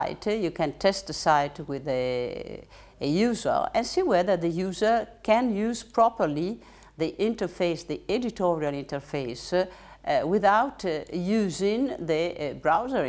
You can test the site with a user and see whether the user can use properly the interface, the editorial interface, without using the browser